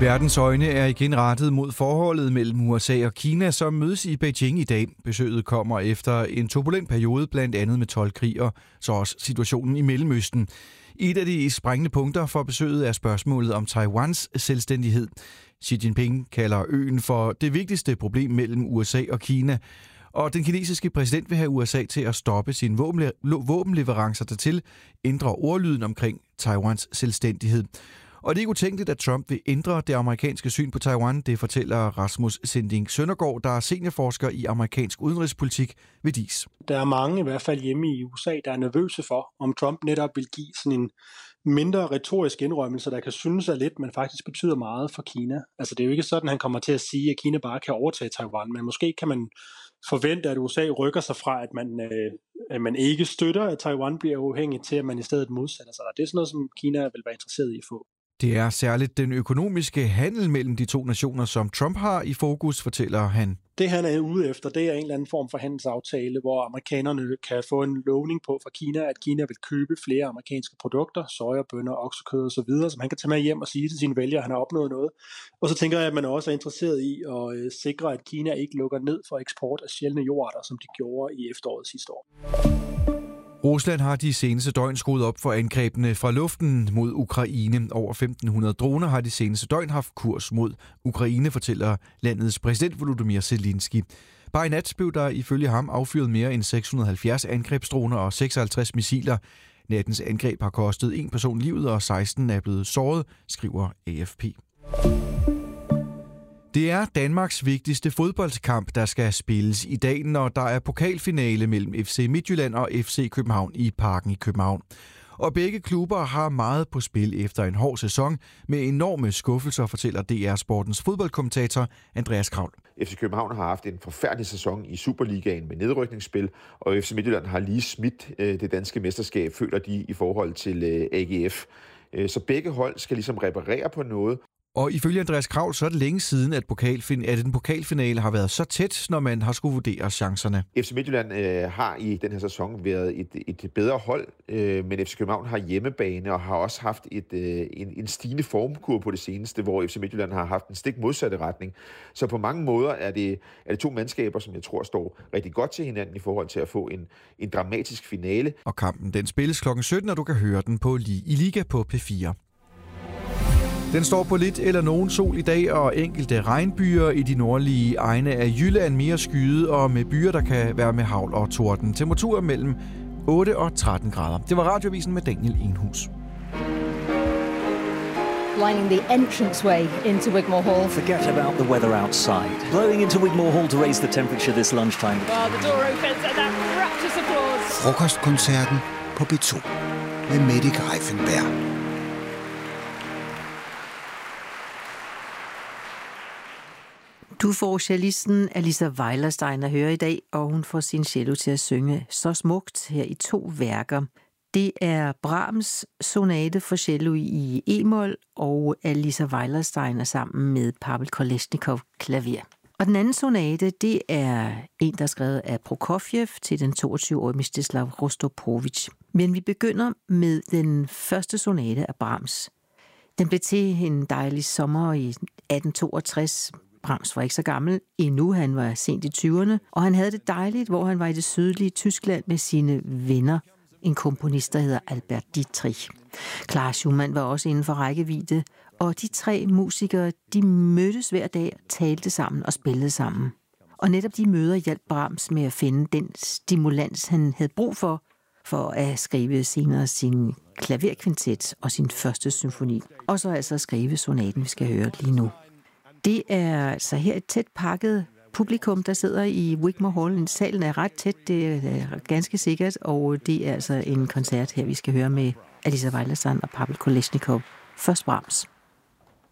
Verdens øjne er igen rettet mod forholdet mellem USA og Kina, som mødes i Beijing i dag. Besøget kommer efter en turbulent periode, blandt andet med toldkrig og så også situationen i Mellemøsten. Et af de sprængende punkter for besøget er spørgsmålet om Taiwans selvstændighed. Xi Jinping kalder øen for det vigtigste problem mellem USA og Kina, og den kinesiske præsident vil have USA til at stoppe sine våbenleverancer dertil, ændre ordlyden omkring Taiwans selvstændighed. Og det er ikke utænkeligt, at Trump vil ændre det amerikanske syn på Taiwan, det fortæller Rasmus Sinding Søndergaard, der er seniorforsker i amerikansk udenrigspolitik ved DIIS. Der er mange, i hvert fald hjemme i USA, der er nervøse for, om Trump netop vil give sådan en mindre retorisk indrømmelse, der kan synes af lidt, men faktisk betyder meget for Kina. Altså det er jo ikke sådan, han kommer til at sige, at Kina bare kan overtage Taiwan, men måske kan man forvente, at USA rykker sig fra, at man ikke støtter, at Taiwan bliver uafhængig, til at man i stedet modsætter sig. Det er sådan noget, som Kina vil være interesseret i at få. Det er særligt den økonomiske handel mellem de to nationer, som Trump har i fokus, fortæller han. Det han er ude efter, det er en eller anden form for handelsaftale, hvor amerikanerne kan få en lovning på fra Kina, at Kina vil købe flere amerikanske produkter, sojabønner, oksekød osv., som han kan tage med hjem og sige til sine vælgere, at han har opnået noget. Og så tænker jeg, at man også er interesseret i at sikre, at Kina ikke lukker ned for eksport af sjældne jordarter, som de gjorde i efteråret sidste år. Rusland har de seneste døgn skruet op for angrebene fra luften mod Ukraine. Over 1.500 droner har de seneste døgn haft kurs mod Ukraine, fortæller landets præsident Volodymyr Zelensky. Bare i nat blev der ifølge ham affyret mere end 670 angrebsdroner og 56 missiler. Nattens angreb har kostet en person livet, og 16 er blevet såret, skriver AFP. Det er Danmarks vigtigste fodboldkamp, der skal spilles i dag, når der er pokalfinale mellem FC Midtjylland og FC København i Parken i København. Og begge klubber har meget på spil efter en hård sæson med enorme skuffelser, fortæller DR Sportens fodboldkommentator Andreas Kravl. FC København har haft en forfærdelig sæson i Superligaen med nedrykningsspil, og FC Midtjylland har lige smidt det danske mesterskab, føler de, i forhold til AGF. Så begge hold skal ligesom reparere på noget. Og ifølge Andreas Kravl, så er det længe siden, at den pokalfinale har været så tæt, når man har skulle vurdere chancerne. FC Midtjylland har i den her sæson været et bedre hold, men FC København har hjemmebane og har også haft en stigende formkurve på det seneste, hvor FC Midtjylland har haft en stik modsatte retning. Så på mange måder er det to mandskaber, som jeg tror står rigtig godt til hinanden i forhold til at få en dramatisk finale. Og kampen den spilles kl. 17, og du kan høre den i Liga på P4. Den står på lidt eller nogen sol i dag, og enkelte regnbyer i de nordlige egne af Jylland mere skyet, og med byer, der kan være med hagl og torden. Temperaturer mellem 8 og 13 grader. Det var Radioavisen med Daniel Enhus. Lining the entranceway into Wigmore Hall. Forget about the weather outside. Blowing into Wigmore Hall to raise the temperature this lunchtime. Well, the door opens and that rapturous applause. Frokostkoncerten på B2 med Mette Greiffenberg. Du får cellisten Alisa Weilerstein at høre i dag, og hun får sin cello til at synge så smukt her i 2 værker. Det er Brahms sonate for cello i e-mol, og Alisa Weilerstein er sammen med Pavel Kolesnikov klaver. Og den anden sonate, det er en, der er skrevet af Prokofjev til den 22-årige Mstislav Rostropovich. Men vi begynder med den første sonate af Brahms. Den blev til en dejlig sommer i 1862. Brahms var ikke så gammel endnu, han var sent i 20'erne, og han havde det dejligt, hvor han var i det sydlige Tyskland med sine venner. En komponist, der hedder Albert Dietrich. Clara Schumann var også inden for rækkevidde, og de 3 musikere, de mødtes hver dag, talte sammen og spillede sammen. Og netop de møder hjalp Brahms med at finde den stimulans, han havde brug for at skrive senere sin klaverkvintet og sin første symfoni. Og så altså skrive sonaten, vi skal høre lige nu. Det er altså her et tæt pakket publikum, der sidder i Wigmore Hall. Salen er ret tæt, det er ganske sikkert, og det er altså en koncert her, vi skal høre med Alisa Weilerstein og Pavel Kolesnikov. Først Brahms.